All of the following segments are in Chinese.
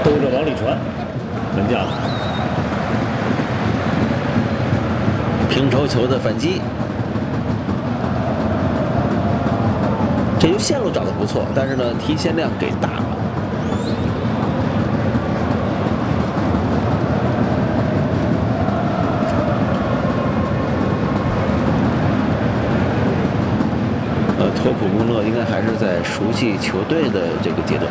兜着往里传，门将平抽球的反击，这球线路找的不错，但是呢，提线量给大了。托普穆勒应该还是在熟悉球队的这个阶段。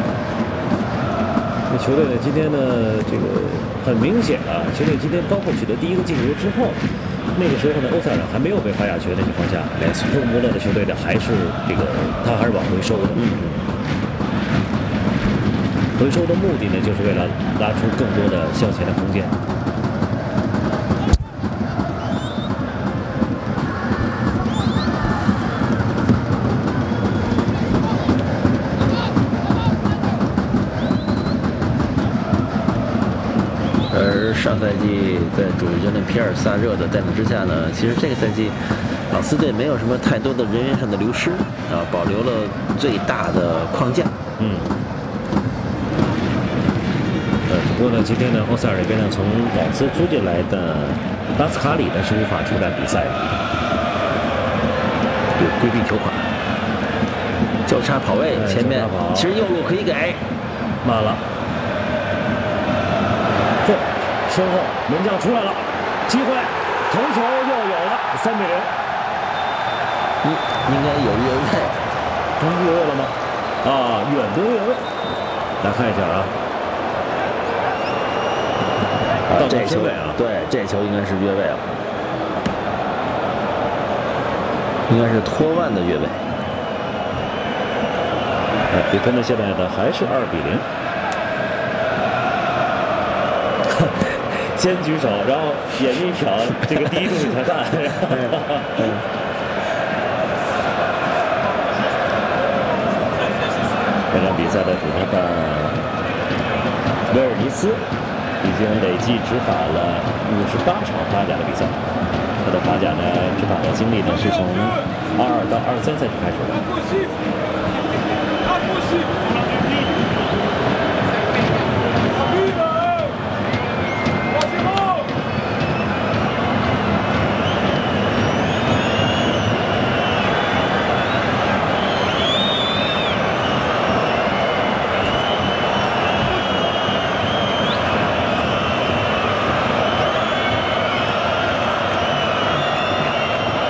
那球队呢，今天呢，这个很明显啊，球队今天包括取得第一个进球之后，那个时候呢，欧塞尔还没有被罚下球的情况下，托普穆勒的球队呢，还是这个他还是往回收的。回收的目的呢，就是为了拉出更多的向前的空间。 而上赛季在主教练皮尔萨热的带领之下呢，其实这个赛季朗斯队没有什么太多的人员上的流失啊，保留了最大的框架。 不过呢，今天呢，欧塞尔这边呢，从保斯租进来的拉斯卡里呢是无法出战比赛的，有规避球款， 交叉跑位，前面其实右路可以给， 慢了。身后门将出来了，机会，头球又有了，3-0。 应该有越位， 越位了吗？啊，远蹲越位。来看一下啊。 这球对，这球应该是越位了，应该是托万的越位。 比分呢现在呢还是2-0。先举手，然后眼睛一瞟，这个第一重力裁判。这场比赛的主裁判威尔尼斯已经累计执法了58场法甲的比赛，他的法甲呢执法的经历呢是从22到23赛季开始的。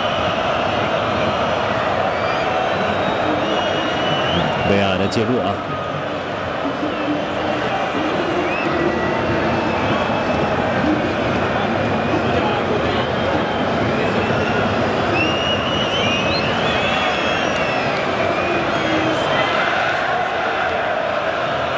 维亚的介入啊，